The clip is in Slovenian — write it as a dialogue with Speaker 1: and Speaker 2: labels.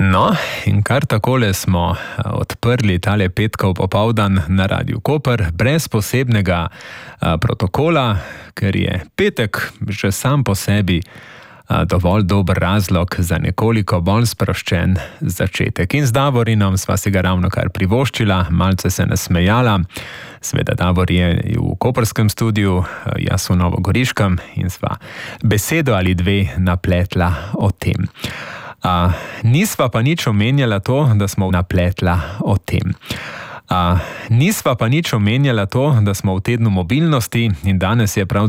Speaker 1: No, in kar takole smo odprli tale petkov popoldan na Radiu Koper, brez posebnega protokola, ker je petek že sam po sebi dovolj dober razlog za nekoliko bolj sproščen začetek. In z Davorinom sva si ga ravno kar privoščila, malce se nasmejala. Sveda Davor je v koperskem studiu, jaz v novogoriškem, in sva besedo ali dve napletla o tem. Nisva pa nič omenjala to, da smo v tednu mobilnosti in danes je prav